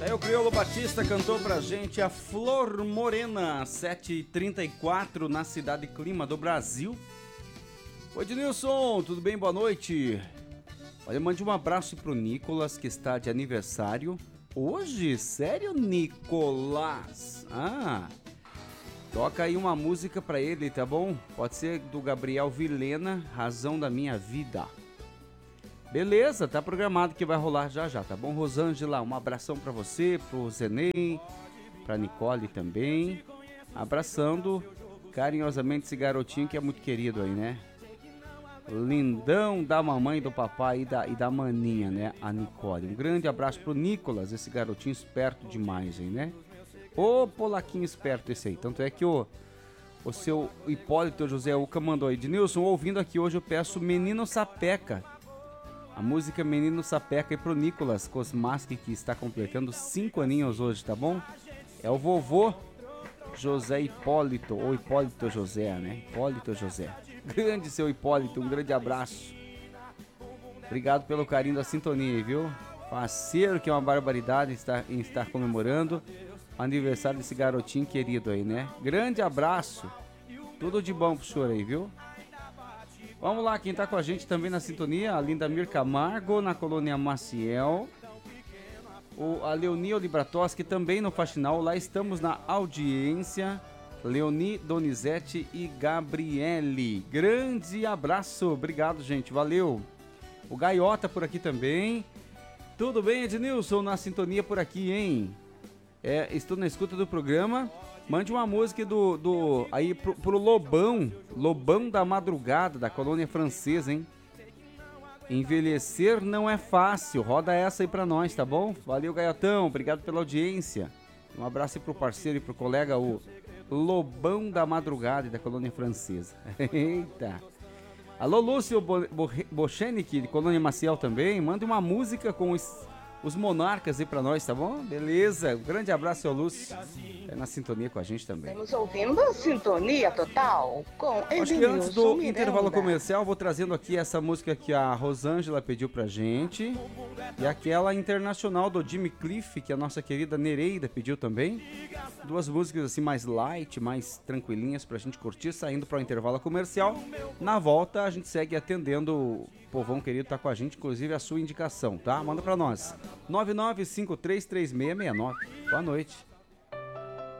Aí o Criolo Batista cantou pra gente a Flor Morena, 7h34 na Cidade Clima do Brasil. Oi, Ednilson, tudo bem? Boa noite. Olha, mande um abraço pro Nicolas, que está de aniversário hoje. Sério, Nicolas? Toca aí uma música pra ele, tá bom? Pode ser do Gabriel Vilhena, Razão da Minha Vida. Beleza, tá programado que vai rolar já já, tá bom? Rosângela, um abração pra você, pro Zenei, pra Nicole também. Abraçando carinhosamente esse garotinho que é muito querido aí, né? Lindão da mamãe, do papai e da maninha, né? A Nicole. Um grande abraço pro Nicolas, esse garotinho esperto demais aí, né? Ô, polaquinho esperto esse aí. Tanto é que o seu Hipólito José Uca mandou aí. Ednilson, ouvindo aqui hoje eu peço Menino Sapeca. A música Menino Sapeca aí pro Nicolas Kosmaski, que está completando 5 aninhos hoje, tá bom? É o vovô José Hipólito, ou Hipólito José, né? Hipólito José. Grande seu Hipólito, um grande abraço. Obrigado pelo carinho da sintonia aí, viu? Parceiro, que é uma barbaridade em estar comemorando o aniversário desse garotinho querido aí, né? Grande abraço. Tudo de bom pro senhor aí, viu? Vamos lá, quem tá com a gente também na sintonia, a Lindamir Camargo, na colônia Maciel. A Leonie Olibratoski também no Faxinal. Lá estamos na audiência. Leoni, Donizete e Gabriele. Grande abraço. Obrigado, gente. Valeu. O Gaiota por aqui também. Tudo bem, Ednilson? Na sintonia por aqui, hein? Estou na escuta do programa. Mande uma música aí pro Lobão da Madrugada, da colônia francesa, hein? Envelhecer não é fácil. Roda essa aí pra nós, tá bom? Valeu, Gaiotão. Obrigado pela audiência. Um abraço aí pro parceiro e pro colega, o Lobão da Madrugada, da colônia francesa. Eita. Alô, Lúcio Bochenik, de colônia Maciel também. Mande uma música com os Monarcas aí pra nós, tá bom? Beleza. Um grande abraço ao Lúcio. Na sintonia com a gente também. Estamos ouvindo a Sintonia Total com Ednilson. Acho que antes do Miranda. intervalo comercial, vou trazendo aqui essa música que a Rosângela pediu pra gente. E aquela internacional do Jimmy Cliff, que a nossa querida Nereida pediu também. Duas músicas assim mais light, mais tranquilinhas pra gente curtir, saindo para o intervalo comercial. Na volta a gente segue atendendo o povão querido, tá com a gente, inclusive a sua indicação, tá? Manda pra nós. 99533669. Boa noite.